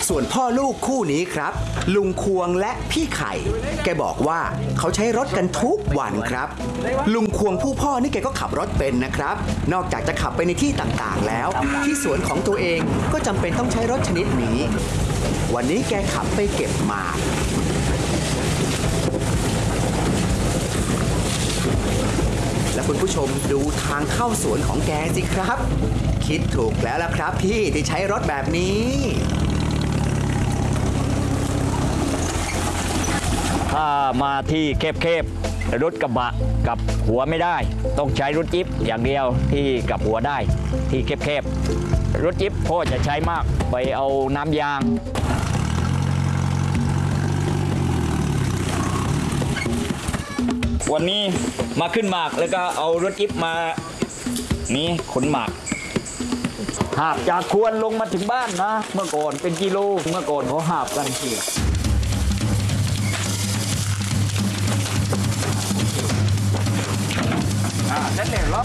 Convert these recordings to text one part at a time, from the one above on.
ส่วนพ่อลูกคู่นี้ครับลุงควงและพี่ไข่แกบอกว่าเขาใช้รถกันทุกวันครับลุงควงผู้พ่อนี่แกก็ขับรถเป็นนะครับนอกจากจะขับไปในที่ต่างๆแล้วที่สวนของตัวเองก็จำเป็นต้องใช้รถชนิดนี้วันนี้แกขับไปเก็บหมากและคุณผู้ชมดูทางเข้าสวนของแกสิครับคิดถูกแล้วล่ะครับพี่ที่ใช้รถแบบนี้ถ้ามาที่แคบๆรถกระบะกับหัวไม่ได้ต้องใช้รถจิ๊บอย่างเดียวที่กับหัวได้ที่แคบๆรถจิ๊บพ่อจะใช้มากไปเอาน้ำยางวันนี้มาขึ้นหมากแล้วก็เอารถจิ๊บมานี่ขนหมากหาบจากควรลงมาถึงบ้านนะเมื่อก่อนเป็นกิโลเมื่อก่อนเขาหาบกันทีนั่นเองหรอ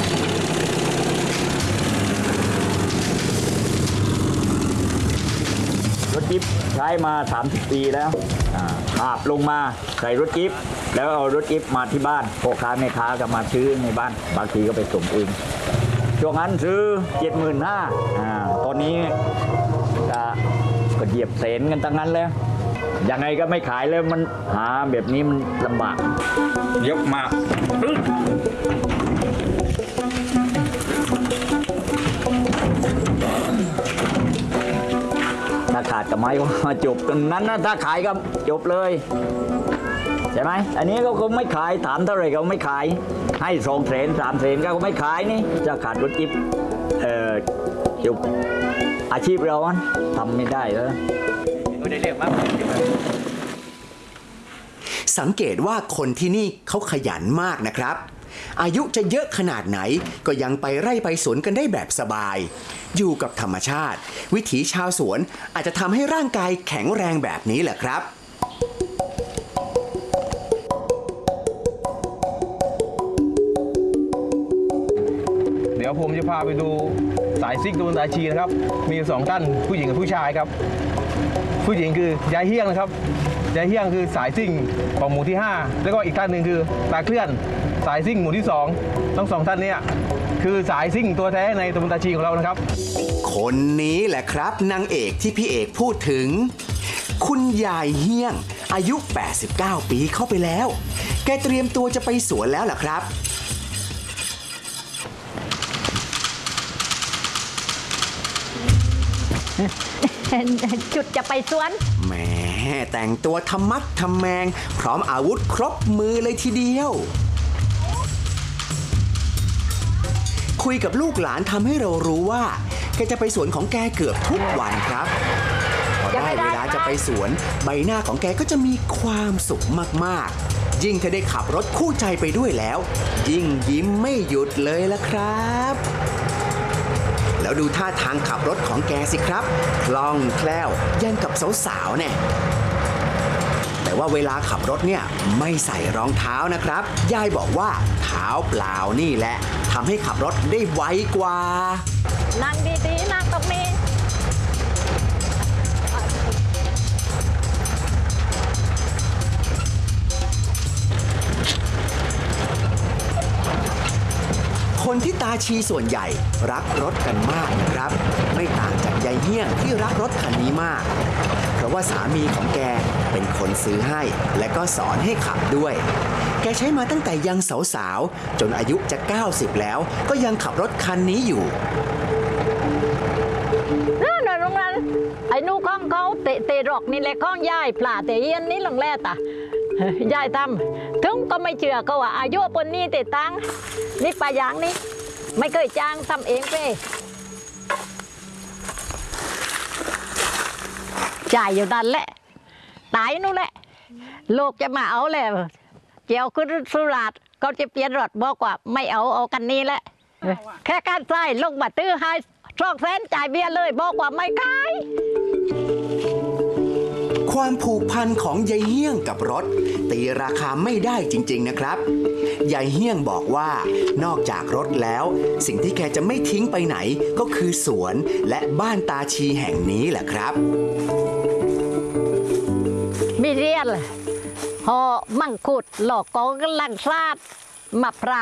รถจิ๊บใช้มา30 ปีแล้วหาบลงมาใส่รถจิ๊บแล้วเอารถจิ๊บมาที่บ้านพ่อค้าแม่ค้าก็มาซื้อในบ้านบางทีก็ไปส่งเองช่วงนั้นซื้อ 75,000ตอนนี้ก็เหยียบแสนกันตั้งนั้นแล้วยังไงก็ไม่ขายแล้วมันหาแบบนี้มันลำบากยกมาถ้าขาดกับไม้ก็มาจบตรงนั้นนะถ้าขายก็จบเลยใช่ไหมอันนี้ก็คงไม่ขายถามเท่าไหร่ก็ไม่ขายให้2 แสน3 แสนก็ไม่ขายนี่จะขาดรถจิ๊บจบอาชีพเราทำไม่ได้แล้วสังเกตว่าคนที่นี่เขาขยันมากนะครับอายุจะเยอะขนาดไหนก็ยังไปไร่ไปสวนกันได้แบบสบายอยู่กับธรรมชาติวิถีชาวสวนอาจจะทำให้ร่างกายแข็งแรงแบบนี้แหละครับเดี๋ยวผมจะพาไปดูสายซิ่งตะวันตาชีนะครับมี2 ท่านผู้หญิงกับผู้ชายครับผู้หญิงคือยายเฮี้ยงนะครับยายเฮี้ยงคือสายซิ่งของหมู่ที่5แล้วก็อีกท่านหนึ่งคือตาเคลื่อนสายซิ่งหมู่ที่2ทั้ง2ท่านนี้คือสายซิ่งตัวแท้ในตะวันตาชีของเรานะครับคนนี้แหละครับนางเอกที่พี่เอกพูดถึงคุณยายเฮี้ยงอายุ89 ปีเข้าไปแล้วแกเตรียมตัวจะไปสวนแล้วล่ะครับจุดจะไปสวนแหมแต่งตัวทำมัดทำแมงพร้อมอาวุธครบมือเลยทีเดียวคุยกับลูกหลานทำให้เรารู้ว่าแกจะไปสวนของแกเกือบทุกวันครับพอได้เวลาจะไปสวนใบหน้าของแกก็จะมีความสุขมากๆยิ่งถ้าได้ขับรถคู่ใจไปด้วยแล้วยิ่งยิ้มไม่หยุดเลยละครับแล้วดูท่าทางขับรถของแกสิครับคล่องแคล่วยังกับสาวๆเนี่ยแต่ว่าเวลาขับรถเนี่ยไม่ใส่รองเท้านะครับยายบอกว่าเท้าเปล่านี่แหละทำให้ขับรถได้ไวกว่านั่งดีๆนั่งตรงนี้คนที่ตาชีส่วนใหญ่รักรถกันมากนะครับไม่ต่างจากยายเฮี้ยงที่รักรถคันนี้มากเพราะว่าสามีของแกเป็นคนซื้อให้และก็สอนให้ขับด้วยแกใช้มาตั้งแต่ยังสาวๆจนอายุจะ90แล้วก็ยังขับรถคันนี้อยู่นั่นโรงงานไอ้นู่ข้องเขาเตะรอกนี่แหละข้องย่ายปลาเตะเย็นนี่ลงแร่ตายายทำถึงก็ไม่เชื่อก็ว่าอายุปนนี้เตะตังนี่ปลายางนี่ไม่เคยจ้างทำเองไปจ่ายอยู่นั่นแหละตายนู่นแหละโลกจะมาเอาเลยเกี่ยวขึ้นสุราษฎร์เขาจะเปลี่ยนรถบอกว่าไม่เอากันนี้แหละแค่การใส่ลงมาตื้อให้2 แสนจ่ายเบี้ยเลยบอกว่าไม่ขายคความผูกพันของยายเฮี้ยงกับรถตีราคาไม่ได้จริงๆนะครับยายเฮี้ยงบอกว่านอกจากรถแล้วสิ่งที่แกจะไม่ทิ้งไปไหนก็คือสวนและบ้านตาชีแห่งนี้แหละครับมีเรียนพอมังคุดหลอกกองกำลังซาดมะพร้าว